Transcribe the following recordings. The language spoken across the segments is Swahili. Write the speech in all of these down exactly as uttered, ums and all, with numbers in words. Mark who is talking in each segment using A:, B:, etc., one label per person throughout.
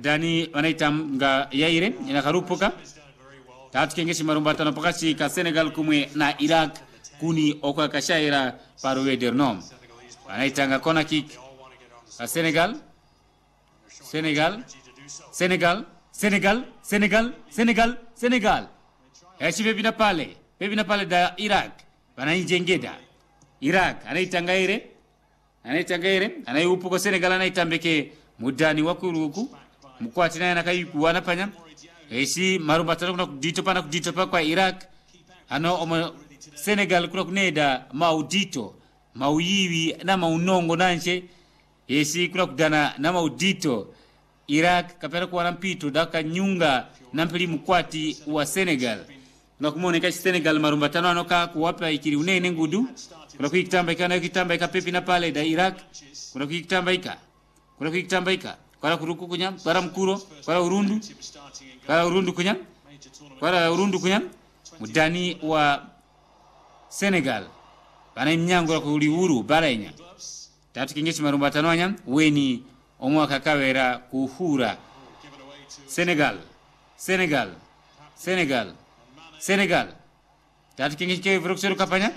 A: badani wanaitanga yaire inakarupuka tatu kengeshi marumbatano pakasi ka Senegal kumwe na Iraq kuni okwa kashaira paruwe dernom wanaitanga kona kick ka Senegal Senegal Senegal Senegal Senegal Senegal Senegal Eshi bebina pale bebina pale da Iraq wanaijengeda Iraq anaitanga ire anaitanga ire anayupuko Senegal anaitambeke mudani wakuruku mkwati naye nakayiku wanapanya Eshi marumbatano kuna kudito pana kudito pa kwa Iraq ano omo Senegal kuna kuneda maudito mauyiwi na maunongo nanche Eshi kuna kudana na maudito Iraq kapera kwa nampito daka nyunga nampili mkwati wa Senegal kuna kumoneka Senegal marumbatano anoka kuwapa ikiri unene ngudu kuna kuikitamba ika na kuikitamba ika pepi na pale da Iraq kuna kuikitamba ika kuna kuikitamba ika kwa kuruku kunya kwa mkuro kwa urundu kwa urundu kunya kwa urundu kunya mudani wa Senegal bana imnyango la kuli huru baranya tatu kingeshi marumbatano anya weni omwaka kawera kuhura Senegal Senegal Senegal Senegal tatu kingeshi ke vrokseru kapanya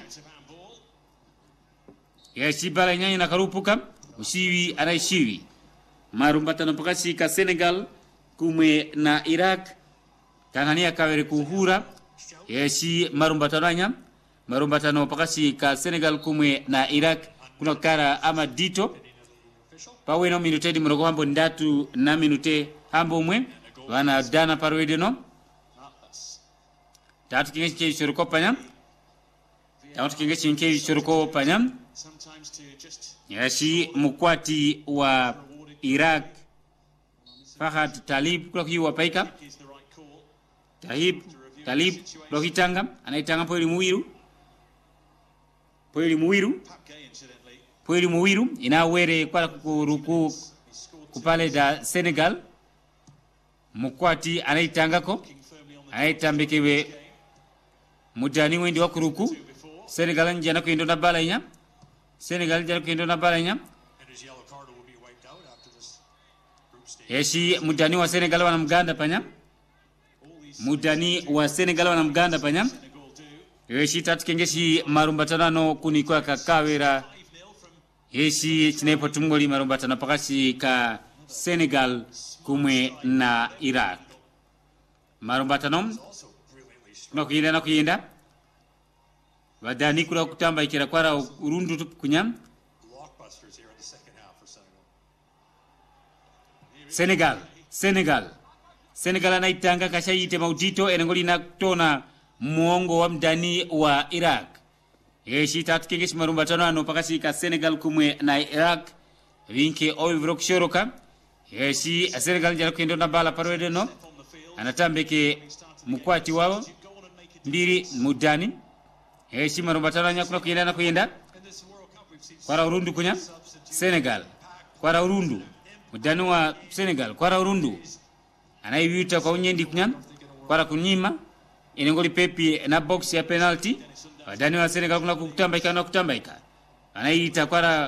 A: yeshi baranya ina karupuka usiwi anaishiwi marumbatano pakasi ka Senegal kumwe na Iraq Tanzania kawere kuhura yeshi marumbatano anya marumbatano pakasi ka Senegal kumwe na Iraq kuna kara ama dito pawe no minute di mrogo hambo ndatu na minute hambo mwe wana dana parwede no tatu kingeshi ke shuruko panya tatu kingeshi ke shuruko panya yeshi mkwati wa Iraq Fahad Talib kwa hiyo wapaika Talib Talib lohitanga anaitanga poeli muwiru poeli muwiru poeli muwiru inawere kwa kuruku kupale da Senegal mkwati anaitanga ko anaitambekewe mudani wendi wa kuruku Senegal njana kuindo na balanya Senegal njana kuindo na balanya Yeshi mudani wa Senegal wana mganda panya mudani wa Senegal wana mganda panya Yeshi tatu kengeshi marumbatanano kuni kwa kakawera Yeshi chinepo tumgoli marumbatana pakasi ka Senegal kumwe na Iraq marumbatano kuna kuyinda na kuyinda wadani kula kutamba ikira kwara urundu tupu kunyam Senegal Senegal Senegal anaitanga kashayite maudito enengoli na tona muongo wa mdani wa Iraq Yeshi tatu kengeshi marumbatano ano pakasi ka Senegal kumwe na Iraq vinke ovi vrokshoroka Yeshi Senegal njana kuendo na bala parwede no anatambeke mkwati wao mbiri mudani Yeshi marumbatano anya kuna kuyenda na kuyenda kwara urundu kunya Senegal kwara urundu mudani wa Senegal kwara urundu anaiwita kwa unyendi kunya kwara kunyima inengoli pepi na box ya penalty mudani wa Senegal kuna kutambaika na kutambaika anaita kwara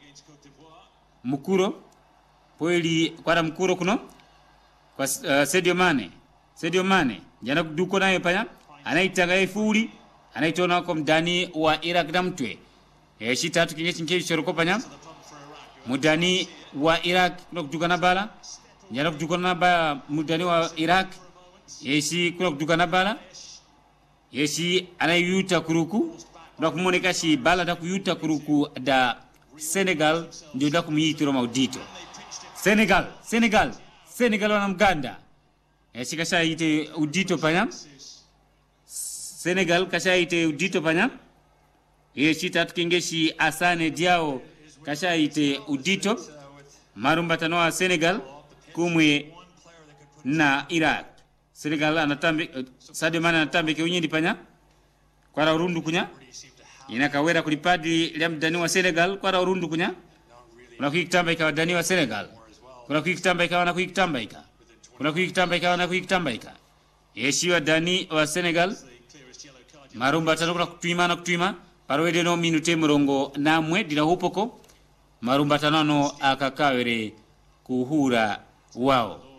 A: mukuro poeli kwara mukuro kuno kwa uh, Sadio Mane Sadio Mane jana duko nayo panya anaita gaifuri anaitona kwa mdani wa Iraq damtwe Yeshi tatu kingeshi nkeshi shoroko panya mudani wa Iraq kuna kutukana bala jana kutukana bala mudani wa Iraq Yeshi kuna kutukana bala Yeshi anayuta kuruku na kumoneka shi bala da kuyuta kuruku da Senegal ndio da kumiyitiro maudito Senegal Senegal Senegal wana mganda Yeshi kasha ite udito panya Senegal kasha ite udito panya Yeshi tatu kingeshi Asane Diao kasha ite udito marumbatano wa Senegal kumwe na Iraq Senegal anatambe uh, Sadio Mane anatambe ke unyindi panya kwara urundu kunya inakawera kulipadi lya mdani wa Senegal kwara urundu kunya kuna kuikitamba ikawa dani wa Senegal kuna kuikitamba ikawa na kuikitamba ika kuna kuikitamba ikawa na kuikitamba ika Yeshi wa dani wa Senegal marumbatano kuna kutuima na kutuima parwede no minute murongo namwe dila hupoko marumbatano no akakawere kuhura wao